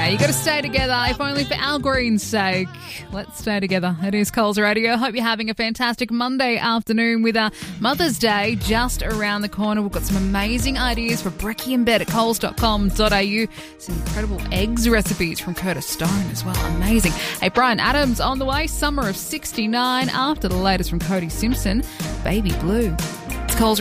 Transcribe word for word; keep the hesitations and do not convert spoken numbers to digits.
you got to stay together, if only for Al Green's sake. Let's stay together. It is Coles Radio. Hope you're having a fantastic Monday afternoon with our Mother's Day just around the corner. We've got some amazing ideas for brekkie in bed at coles dot com dot a u. Some incredible eggs recipes from Curtis Stone as well. Amazing. Hey, Brian Adams on the way. Summer of sixty-nine after the latest from Cody Simpson. Baby Blue.